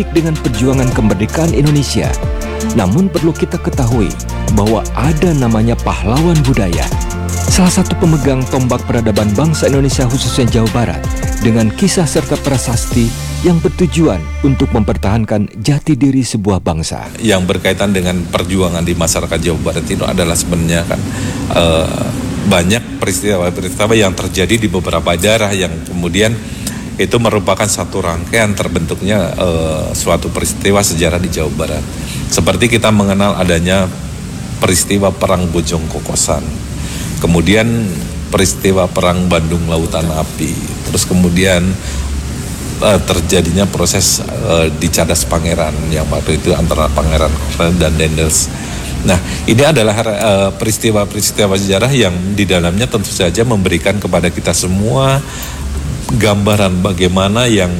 dengan perjuangan kemerdekaan Indonesia. Namun perlu kita ketahui bahwa ada namanya pahlawan budaya. Salah satu pemegang tombak peradaban bangsa Indonesia khususnya Jawa Barat dengan kisah serta prasasti yang bertujuan untuk mempertahankan jati diri sebuah bangsa. Yang berkaitan dengan perjuangan di masyarakat Jawa Barat itu adalah sebenarnya kan banyak peristiwa-peristiwa yang terjadi di beberapa daerah yang kemudian itu merupakan satu rangkaian terbentuknya suatu peristiwa sejarah di Jawa Barat. Seperti kita mengenal adanya peristiwa Perang Bojong Kokosan, kemudian peristiwa Perang Bandung Lautan Api, terus kemudian terjadinya proses di Cadas Pangeran yang waktu itu antara Pangeran Kokosan dan Dendels. Nah, ini adalah peristiwa-peristiwa sejarah yang di dalamnya tentu saja memberikan kepada kita semua gambaran bagaimana yang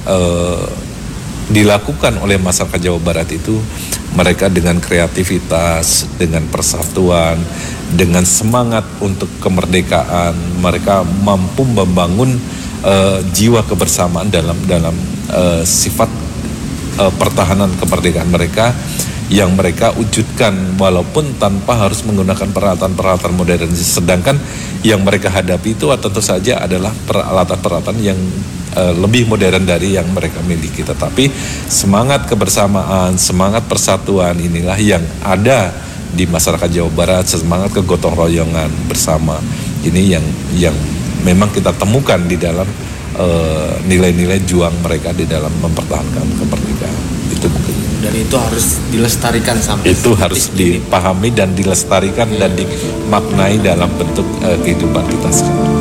dilakukan oleh masyarakat Jawa Barat itu, mereka dengan kreativitas, dengan persatuan, dengan semangat untuk kemerdekaan, mereka mampu membangun jiwa kebersamaan dalam sifat pertahanan kemerdekaan mereka yang mereka wujudkan walaupun tanpa harus menggunakan peralatan-peralatan modern. Sedangkan yang mereka hadapi itu tentu saja adalah peralatan-peralatan yang lebih modern dari yang mereka miliki. Tetapi semangat kebersamaan, semangat persatuan inilah yang ada di masyarakat Jawa Barat, semangat kegotong royongan bersama. Ini yang memang kita temukan di dalam nilai-nilai juang mereka di dalam mempertahankan kemerdekaan. Itu mungkin. Dan itu harus dilestarikan sampai itu harus dipahami dan dilestarikan dan dimaknai dalam bentuk kehidupan kita sekarang.